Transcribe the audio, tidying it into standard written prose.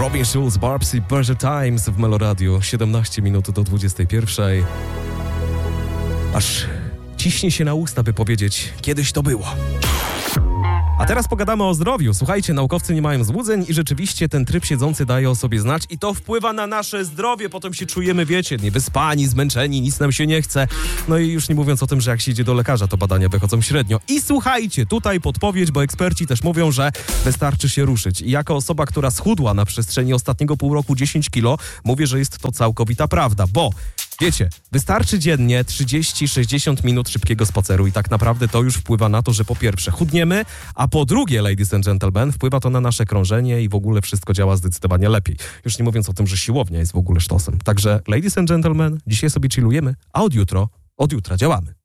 Robin Schulz, Barbsy, Better Times w Meloradiu. 17 minut do 21. Aż ciśnie się na usta, by powiedzieć, kiedyś to było. A teraz pogadamy o zdrowiu. Słuchajcie, naukowcy nie mają złudzeń i rzeczywiście ten tryb siedzący daje o sobie znać i to wpływa na nasze zdrowie. Potem się czujemy, wiecie, niewyspani, zmęczeni, nic nam się nie chce. No i już nie mówiąc o tym, że jak się idzie do lekarza, to badania wychodzą średnio. I słuchajcie, tutaj podpowiedź, bo eksperci też mówią, że wystarczy się ruszyć. I jako osoba, która schudła na przestrzeni ostatniego pół roku 10 kilo, mówię, że jest to całkowita prawda, bo wiecie, wystarczy dziennie 30-60 minut szybkiego spaceru i tak naprawdę to już wpływa na to, że po pierwsze chudniemy, a po drugie, ladies and gentlemen, wpływa to na nasze krążenie i w ogóle wszystko działa zdecydowanie lepiej. Już nie mówiąc o tym, że siłownia jest w ogóle sztosem. Także, ladies and gentlemen, dzisiaj sobie chillujemy, a od jutra działamy.